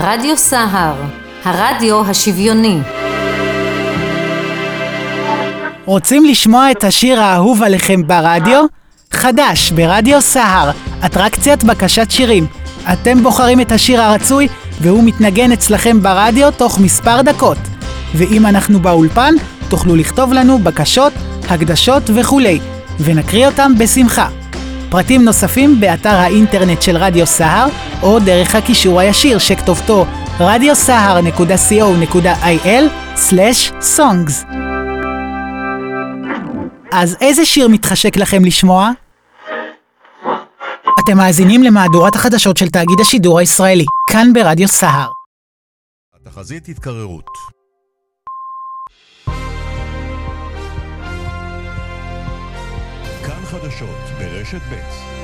רדיו סהר, הרדיו השוויוני. רוצים לשמוע את השיר האהוב עליכם ברדיו? חדש ברדיו סהר, אטרקציית בקשת שירים. אתם בוחרים את השיר הרצוי והוא מתנגן אצלכם ברדיו תוך מספר דקות. ואם אנחנו באולפן, תוכלו לכתוב לנו בקשות, הקדשות וכולי, ונקריא אותם בשמחה. פרטים נוספים באתר האינטרנט של רדיו סהר, או דרך הקישור הישיר שכתובתו radiosahar.co.il/songs. אז איזה שיר מתחשק לכם לשמוע? אתם מאזינים למהדורת החדשות של תאגיד השידור הישראלי, כאן ברדיו סהר. התחזית התקררות. כאן חדשות ברשת ב'.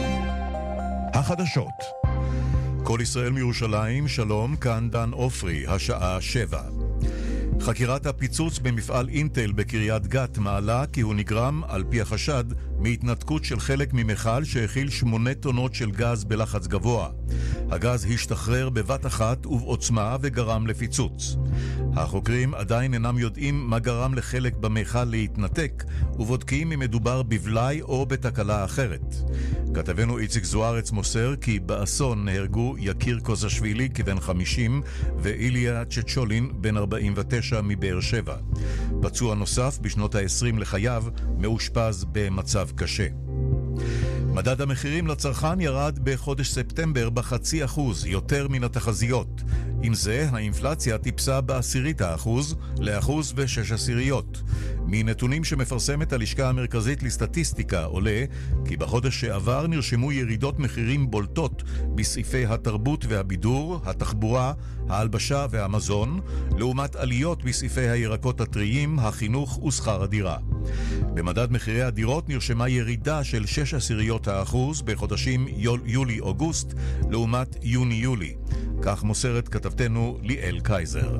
החדשות. כל ישראל מירושלים, שלום, כאן דן אופרי, השעה 7. חקירת הפיצוץ במפעל אינטל בקריית גת מעלה כי הוא נגרם, על פי החשד, מהתנתקות של חלק ממכל שהכיל 8 טונות של גז בלחץ גבוה. הגז השתחרר בבת אחת ובעוצמה וגרם לפיצוץ. החוקרים עדיין אינם יודעים מה גרם לחלק במכל להתנתק, ובודקים אם מדובר בבלאי או בתקלה אחרת. כתבנו איציק זוארץ מוסר כי באסון נהרגו יקיר קוזשווילי כבן 50 ואיליה צ'צ'ולין בן 49 מבאר שבע. פצוע נוסף בשנות ה-20 לחייו מאושפז במצב קשה. מדד המחירים לצרכן ירד בחודש ספטמבר ב0.5%, יותר מן התחזיות. עם זה, האינפלציה טיפסה ב0.1% ל1.6%. מנתונים שמפרסמת הלשכה המרכזית לסטטיסטיקה עולה כי בחודש שעבר נרשמו ירידות מחירים בולטות בסעיפי התרבות והבידור, התחבורה, ההלבשה והמזון, לעומת עליות בסעיפי הירקות הטריים, החינוך ושכר הדירה. במדד מחירי הדירות נרשמה ירידה של 0.6% בחודשים יולי-אוגוסט לעומת יוני-יולי. כך מוסרת כתבתנו ליאל קייזר.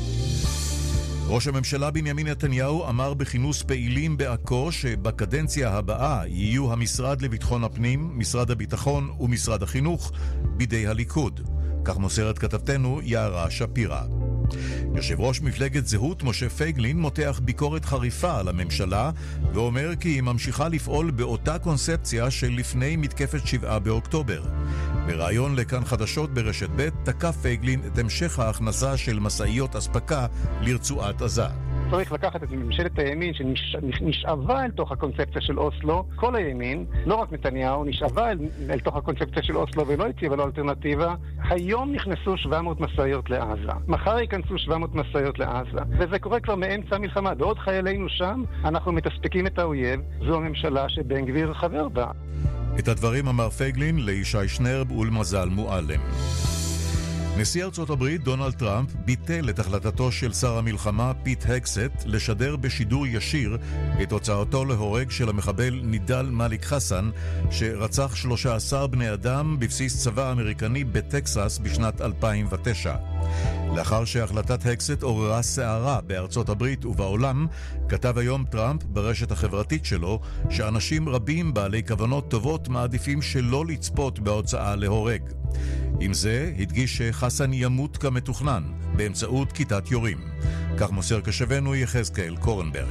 ראש הממשלה בנימין נתניהו אמר בכינוס פעילים בעכו שבקדנציה הבאה יהיו המשרד לביטחון הפנים, משרד הביטחון ומשרד החינוך בידי הליכוד. כך מוסרת כתבתנו יערה שפירה. יושב ראש מפלגת זהות משה פייגלין מותח ביקורת חריפה על הממשלה ואומר כי היא ממשיכה לפעול באותה קונספציה של לפני מתקפת 7 באוקטובר. בראיון לכאן חדשות ברשת ב' תקף פייגלין את המשך ההכנסה של מסעיות אספקה לרצועת עזה. צריך לקחת את ממשלת הימין שנשאבה אל תוך הקונספציה של אוסלו, כל הימין, לא רק נתניהו, נשאבה אל תוך הקונספציה של אוסלו ולא הציבה לו אלטרנטיבה. היום נכנסו 700 מסעיות לעזה, מחר ייכנסו 700 מסעיות לעזה, וזה קורה כבר מאמצע המלחמה. בעוד חיילינו שם, אנחנו מתספקים את האויב, זו הממשלה שבן גביר חבר בה. את הדברים אמר פייגלין לישי שנרב ולמזל מועלם. נשיא ארצות הברית דונלד טראמפ ביטל את החלטתו של שר המלחמה פיט הקסט לשדר בשידור ישיר את הוצאתו להורג של המחבל נידל מאליק חסן שרצח 13 בני אדם בבסיס צבא אמריקני בטקסס בשנת 2009. לאחר שהחלטת הקסט עוררה סערה בארצות הברית ובעולם, כתב היום טראמפ ברשת החברתית שלו שאנשים רבים בעלי כוונות טובות מעדיפים שלא לצפות בהוצאה להורג. עם זה הדגיש שחסן ימות כמתוכנן באמצעות כיתת יורים. כך מוסר קשבנו יחזקאל קורנברג.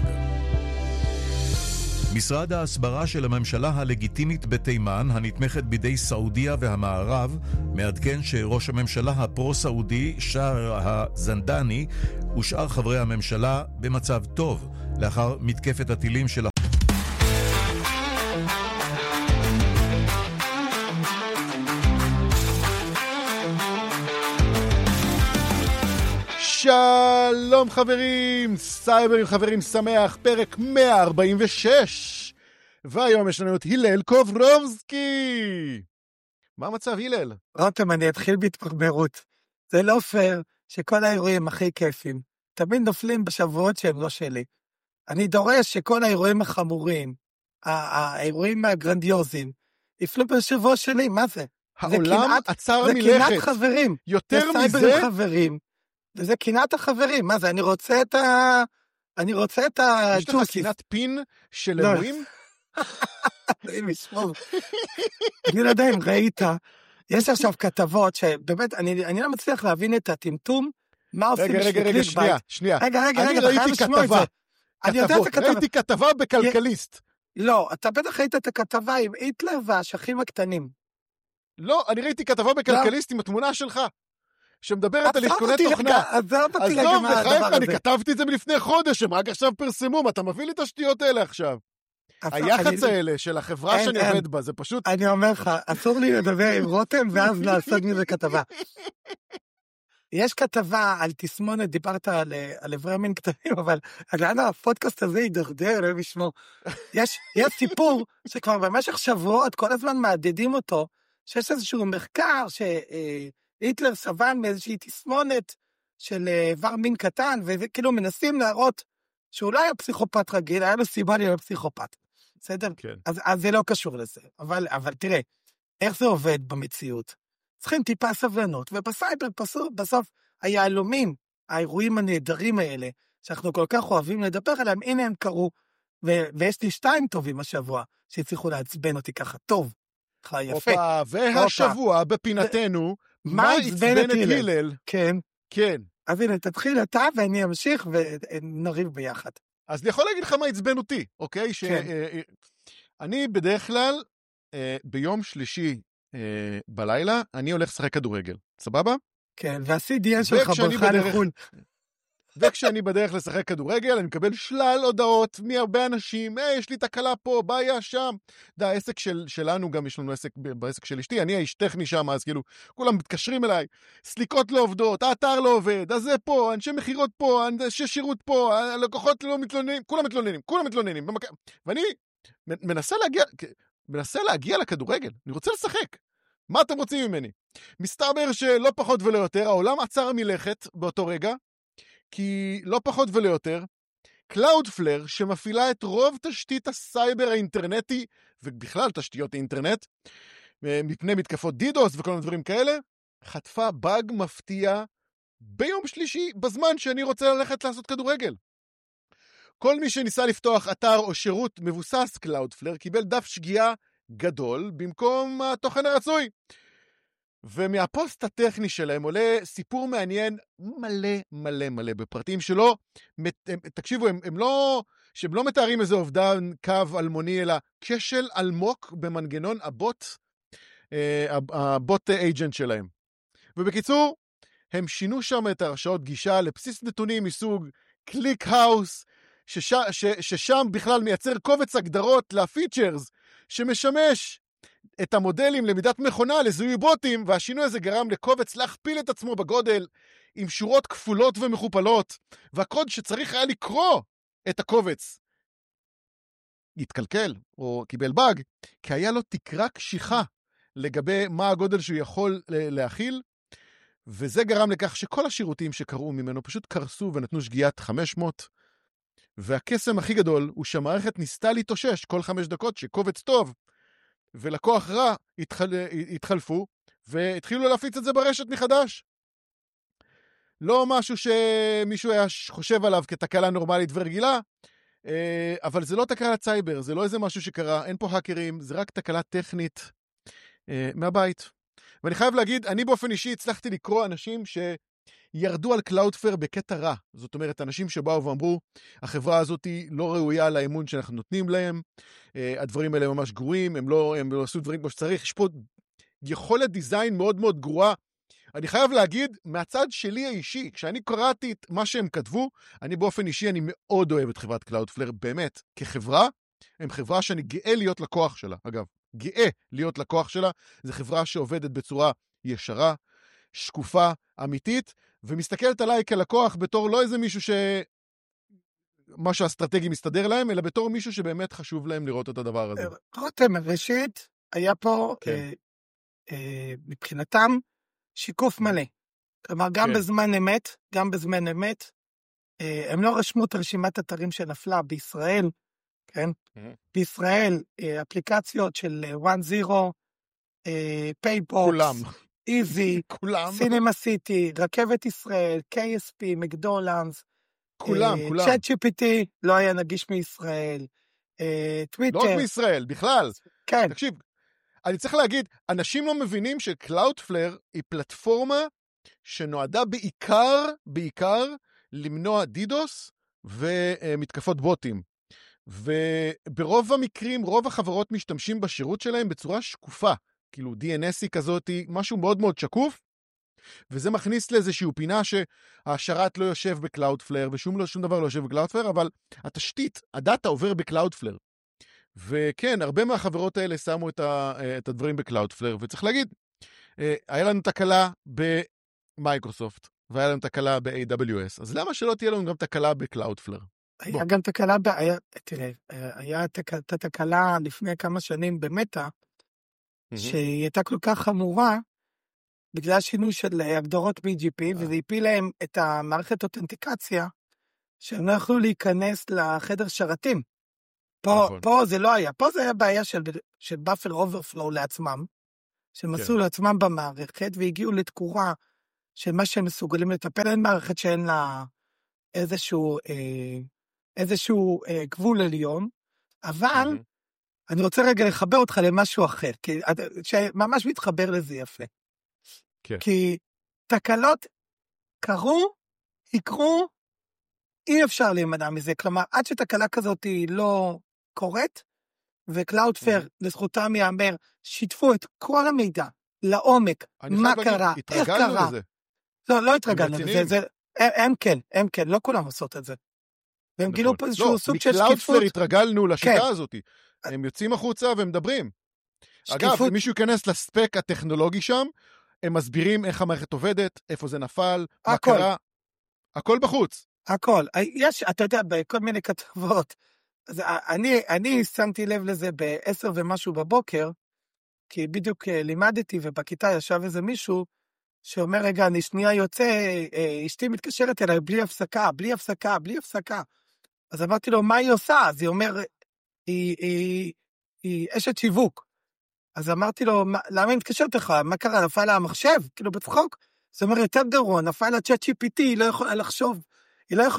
משרד ההסברה של הממשלה הלגיטימית בתימן, הנתמכת בידי סעודיה והמערב, מעדכן שראש הממשלה הפרו-סעודי שער הזנדני ושאר חברי הממשלה במצב טוב לאחר מתקפת הטילים של שלום חברים, סייברים חברים שמח, פרק 146. והיום יש לנו את הלל קוברובסקי. מה המצב הלל? רותם, אני אתחיל בהתפרברות. זה לא פייר שכל האירועים הכי כיפים תמיד נופלים בשבועות שהם לא שלי. אני דורש שכל האירועים החמורים, האירועים הגרנדיוזיים, יפלו בשבוע שלי. מה זה? העולם עצר מלכת. זה קנאת חברים. יותר מזה? סייברים חברים. וזה קנאת החברים. מה זה? אני רוצה את ה... יש לך קנאת פין של אירועים? אני לא יודע אם ראית יש עכשיו כתבות שבאמת, אני לא מצליח להבין את הטמטום, מה עושים רגע, שנייה. רגע, אני אתה חייב לשמוע את זה. אני יודע את הכתבה. ראיתי כתבה בכלכליסט. לא, אתה בטח ראית את הכתבה עם היטלר והאשכים הקטנים. לא, אני ראיתי כתבה בכלכליסט עם התמונה שלך, שמדברת על עדכוני תוכנה. עזוב אותי רגע מה הדבר הזה. אני כתבתי את זה מלפני חודש, הם רק עכשיו פרסמו, אתה מביא לי את השטויות האלה עכשיו. היח"צ האלה של החברה שאני עובד בה, זה פשוט... אני אומר לך, אסור לי לדבר עם רותם, ואז לעשות מזה כתבה. יש כתבה על תסמונת, דיברת על איברי מין קטנים, אבל לאן הפודקאסט הזה יידרדר, אלוהים ישמור. יש סיפור שכבר במשך שבועות, כל הזמן מעדדים אותו, שיש איזשהו מחקר שהיטלר סבל מאיזושהי תסמונת של איבר מין קטן, וכאילו מנסים להראות שאולי היה פסיכופת רגיל, היה לו סיבה להיות פסיכופת. בסדר? כן. אז זה לא קשור לזה. אבל תראה, איך זה עובד במציאות? צריכים טיפה סבלנות, ובסייבר בסוף היעלומים, האירועים הנהדרים האלה, שאנחנו כל כך אוהבים לדבר עליהם, הנה הם קרו, ויש לי 2 טובים השבוע, שהצליחו לעצבן אותי ככה טוב, ככה יפה. והשבוע בפינתנו, מה עצבן את הלל? כן. אז הנה, תתחיל אתה ואני אמשיך ונריב ביחד. אז אני יכול להגיד לך מה עצבן אותי, אוקיי? אני בדרך כלל, ביום שלישי בלילה, אני הולך לשחק כדורגל, סבבה? כן, וה-CDN שלך ברכה לחול. וכשאני בדרך לשחק כדורגל, אני מקבל שלל הודעות מהרבה אנשים, יש לי תקלה פה, בעיה שם. העסק שלנו, גם יש לנו עסק בעסק של אשתי, אני האיש טכני שם, אז כאילו, כולם מתקשרים אליי, סליקות לא עובדות, האתר לא עובד, אז זה פה, אנשי מחירות פה, אנשי שירות פה, הלקוחות לא מתלוננים, כולם מתלוננים. ואני מנסה להגיע לכדורגל, אני רוצה לשחק. מה אתם רוצים ממני? מסתבר שלא פחות ולא יותר, העולם עצר מלכת באותו רגע, כי לא פחות ולא יותר, Cloudflare, שמפעילה את רוב תשתית הסייבר האינטרנטי, ובכלל תשתיות האינטרנט, מפני מתקפות דידוס וכל מיני דברים כאלה, חטפה באג מפתיע ביום שלישי, בזמן שאני רוצה ללכת לעשות כדורגל. כל מי שניסה לפתוח אתר או שירות מבוסס Cloudflare, קיבל דף שגיאה גדול במקום התוכן הרצוי. ומהפוסט הטכני שלהם עולה סיפור מעניין מלא בפרטים שלו. תקשיבו, הם לא מתארים איזה אובדן קו אלמוני, אלא כשל אלמוק במנגנון הבוט אייג'נט שלהם. ובקיצור, הם שינו שם את הרשאות גישה לבסיס נתונים מסוג קליק האוס, ששם בכלל מייצר קובץ הגדרות לפיצ'רס, שמשמש את המודלים למידת מכונה לזיהוי בוטים, והשינוי הזה גרם לקובץ להכפיל את עצמו בגודל, עם שורות כפולות ומכופלות, והקוד שצריך היה לקרוא את הקובץ התקלקל, או קיבל באג, כי היה לו תקרה קשיחה לגבי מה הגודל שהוא יכול להכיל, וזה גרם לכך שכל השירותים שקראו ממנו פשוט קרסו ונתנו שגיאת 500, והקסם הכי גדול הוא שהמערכת ניסתה להתאושש כל 5 דקות שקובץ טוב, ולקוח רע התחלפו, והתחילו להפיץ את זה ברשת מחדש. לא משהו שמישהו היה חושב עליו כתקלה נורמלית ורגילה, אבל זה לא תקלת סייבר, זה לא איזה משהו שקרה, אין פה האקרים, זה רק תקלה טכנית מהבית. ואני חייב להגיד, אני באופן אישי הצלחתי לקרוא אנשים שירדו על Cloudflare בקטע רע. זאת אומרת, אנשים שבאו ואמרו, החברה הזאת לא ראויה לאמון שאנחנו נותנים להם, הדברים האלה ממש גרועים, הם לא עשו דברים כמו שצריך, יש פה יכולת דיזיין מאוד מאוד גרועה. אני חייב להגיד, מהצד שלי האישי, כשאני קראתי את מה שהם כתבו, אני באופן אישי, אני מאוד אוהב את חברת Cloudflare, באמת, כחברה, הם חברה שאני גאה להיות לקוח שלה, אגב, גאה להיות לקוח שלה, זו חברה שעובדת בצורה ישרה, שקופה, אמיתית, ומסתכלת עליי כלקוח בתור לא איזה מישהו משהו אסטרטגי מסתדר להם, אלא בתור מישהו שבאמת חשוב להם לראות את הדבר הזה. רותם, ראשית, היה פה, מבחינתם, שיקוף מלא. כלומר, גם בזמן אמת, הם לא רשמו את רשימת אתרים שנפלה בישראל, כן? בישראל, אפליקציות של 1-0, פייבוקס, איזי, סינמה סיטי, רכבת ישראל, KSP, מקדונלדס, כולם. צ'אט GPT לא היה נגיש מישראל, טוויטר. לא רק מישראל, בכלל. כן. תקשיב, אני צריך להגיד, אנשים לא מבינים ש-Cloudflare היא פלטפורמה שנועדה בעיקר למנוע דידוס ומתקפות בוטים. וברוב המקרים, רוב החברות משתמשים בשירות שלהם בצורה שקופה. כאילו DNS כזאת, משהו מאוד מאוד שקוף, וזה מכניס לאיזושהי פינה שהשרת לא יושב בקלאודפלר, ושום דבר לא יושב בקלאודפלר, אבל התשתית, הדאטה עובר בקלאודפלר. וכן, הרבה מהחברות האלה שמו את הדברים בקלאודפלר, וצריך להגיד, היה לנו תקלה במייקרוסופט, והיה לנו תקלה ב-AWS, אז למה שלא תהיה לנו גם תקלה בקלאודפלר? היה גם תקלה, תראה, היה תקלה לפני כמה שנים במטה, שהיא הייתה כל כך חמורה, בגלל שינוי של הגדרות BGP, וזה הפיל להם את המערכת אותנטיקציה, שהם לא יכלו להיכנס לחדר שרתים. פה זה לא היה, פה זה היה בעיה של buffer overflow לעצמם, שהם עשו לעצמם במערכת, והגיעו לתקורה של מה שהם מסוגלים לטפל, אין מערכת שאין לה איזשהו גבול עליון, אבל אני רוצה רגע לחבר אותך למשהו אחר, שממש מתחבר לזה יפה. כי תקלות יקרו, אי אפשר להימנע מזה, כלומר, עד שתקלה כזאת היא לא קורית, וקלאודפלר, לזכותם יאמר, שיתפו את כל המידע, לעומק, מה קרה, איך קרה. לא התרגלנו לזה, הם כן, לא כולם עושות את זה. והם גילו פה איזשהו סוג של שקיפות. מקלאודפלר התרגלנו לשיטה הזאת, הם יוצאים החוצה והם מדברים. אגב, אם מישהו ייכנס לספק הטכנולוגי שם, הם מסבירים איך המערכת עובדת, איפה זה נפל, מה קרה, הכל בחוץ. הכל, אתה יודע, בכל מיני כתבות, אז אני שמתי לב לזה ב10 ומשהו בבוקר, כי בדיוק לימדתי, ובכיתה ישב איזה מישהו, שאומר, רגע, אני שנייה יוצא, אשתי מתקשרת אליי, בלי הפסקה. אז אמרתי לו, מה היא עושה? אז היא אומר, היא אשת שיווק. אז אמרתי לו, למה היא מתקשרת לך? מה קרה? נפל לה המחשב? כאילו בצחוק? זה אומר, יותר גרוע, נפל לה צ'אט GPT, היא לא יכולה לחשוב. היא לא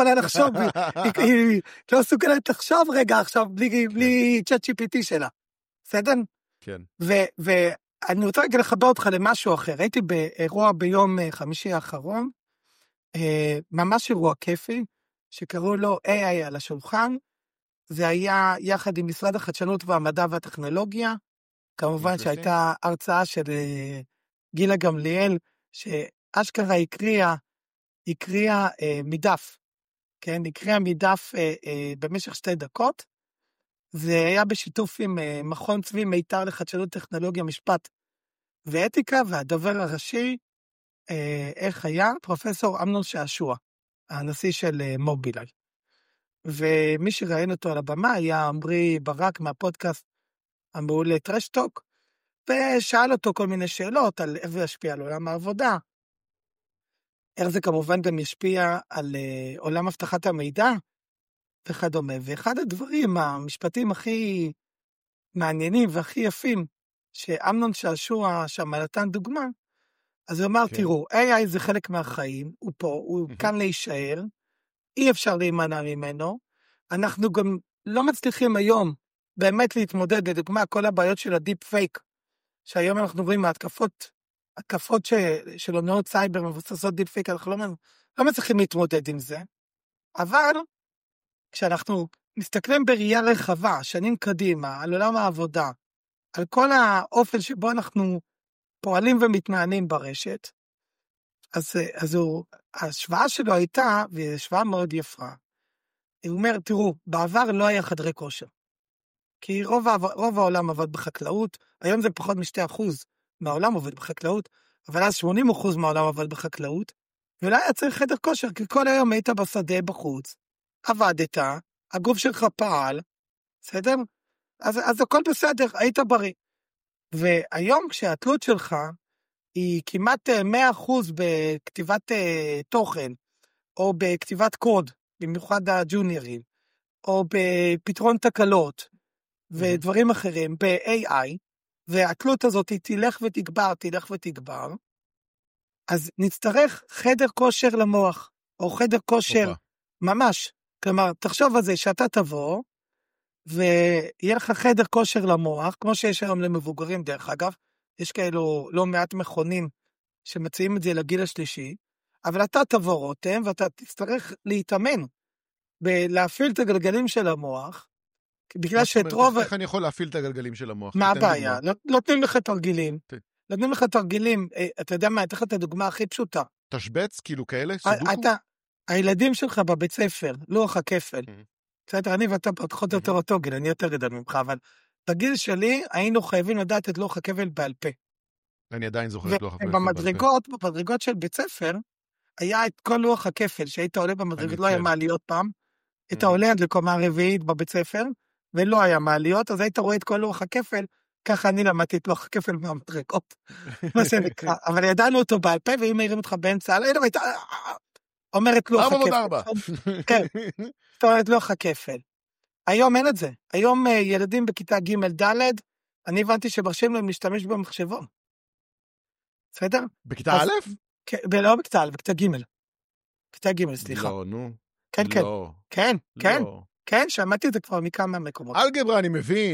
מסוגלת לחשוב רגע עכשיו, בלי צ'אט GPT שלה. בסדר? כן. ואני רוצה רגע לחבר אותך למשהו אחר. הייתי באירוע ביום חמישי האחרון, ממש אירוע כיפי, שקראו לו AI על השולחן. זה היה יחד עם משרד החדשנות והמדע והטכנולוגיה, כמובן שהייתה הרצאה של גילה גמליאל, שאשכרה הקריאה מדף, כן, הקריאה מדף במשך 2 דקות, זה היה בשיתוף עם מכון צבי מיתר לחדשנות טכנולוגיה משפט ואתיקה, והדובר הראשי, איך היה? פרופסור אמנון שעשוע, הנשיא של מובילאיי. ומי שראיין אותו על הבמה היה עמרי ברק מהפודקאסט המעולה טרשטוק, ושאל אותו כל מיני שאלות על איך זה ישפיע על עולם העבודה, איך זה כמובן גם ישפיע על עולם הבטחת המידע וכדומה. ואחד הדברים, המשפטים הכי מעניינים והכי יפים, שאמנון שעשוע שם נתן דוגמה, אז הוא אמר, תראו, AI זה חלק מהחיים, הוא פה, הוא כאן להישאר, אי אפשר להימנע ממנו, אנחנו גם לא מצליחים היום באמת להתמודד, לדוגמה, כל הבעיות של הדיפ פייק, שהיום אנחנו רואים התקפות של הונאות סייבר מבוססות דיפ פייק, אנחנו לא מצליחים להתמודד עם זה, אבל כשאנחנו מסתכלים בראייה רחבה, שנים קדימה, על עולם העבודה, על כל האופן שבו אנחנו פועלים ומתנהלים ברשת, אז השוואה שלו הייתה, והיא השוואה מאוד יפה, הוא אומר, תראו, בעבר לא היה חדרי כושר, כי רוב העולם עבד בחקלאות, היום זה פחות מ2% מהעולם עובד בחקלאות, אבל אז 80% מהעולם עבד בחקלאות, ולא היה צריך חדר כושר, כי כל היום היית בשדה בחוץ, עבדת, הגוף שלך פעל, בסדר? אז הכל בסדר, היית בריא. והיום כשהתלות שלך היא כמעט 100% בכתיבת תוכן, או בכתיבת קוד, במיוחד הג'וניורים, או בפתרון תקלות, ודברים אחרים, ב-AI, והתלות הזאת היא תלך ותגבר, אז נצטרך חדר כושר למוח, או חדר כושר ממש. כלומר, תחשוב על זה שאתה תבוא, ויהיה לך חדר כושר למוח, כמו שיש היום למבוגרים דרך אגב, יש כאלו לא מעט מכונים שמציעים את זה לגיל השלישי, אבל אתה תבוא רותם, ואתה תצטרך להתאמן, להפעיל את הגלגלים של המוח, בגלל שאת רוב... איך אני יכול להפעיל את הגלגלים של המוח? מה הבעיה? נותנים לך תרגילים. נותנים לך תרגילים, אתה יודע מה, אתן לך את הדוגמה הכי פשוטה. תשבץ, כאילו כאלה, סודוקו? הילדים שלך בבית ספר, לוח הכפל. בסדר, אני ואתה פחות או יותר אותו גיל, אני יותר גדול ממך, אבל בגיל שלי היינו חייבים לדעת את לוח הכפל בעל פה. אני עדיין זוכר את לוח הכפל בעל פה. במדרגות של בית ספר, היה את כל לוח הכפל, שהיית עולה במדרגות, לא היה מעליות פעם, היית עולה עד לקומה הרביעית בבית ספר, ולא היה מעליות, אז היית רואה את כל לוח הכפל, ככה אני למדתי את לוח הכפל מהמדרגות, מה זה נקרא, אבל ידענו אותו בעל פה, ואם מעירים אותך באמצע הלילה, היית אומרת לוח הכפל. כן, זאת אומרת לוח הכפל. היום אין את זה, היום ילדים בכיתה ג' ד', אני הבנתי שמרשים להם להשתמש במחשבון. בסדר? בכיתה א'? לא בכיתה א', בכיתה ג'. בכיתה ג', סליחה. לא, נו. כן, כן. כן, כן. כן, שמעתי את זה כבר מכמה מקומות. אלגברה אני מבין.